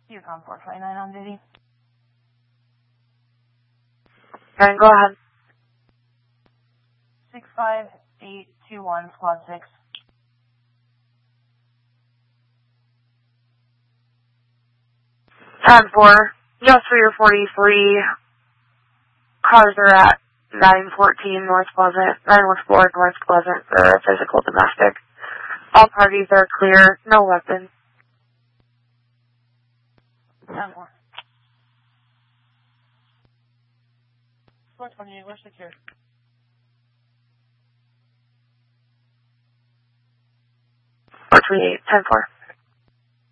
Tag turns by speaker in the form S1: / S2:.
S1: Yukon 429 on duty.
S2: And go ahead.
S1: 65821, squad 6.
S2: 10-4. Just for your 43. Cars are at 914 North Pleasant, 914 North Pleasant for a physical domestic. All parties are clear, no weapons.
S1: 10-4. 428, we're secure.
S2: 428, 10-4.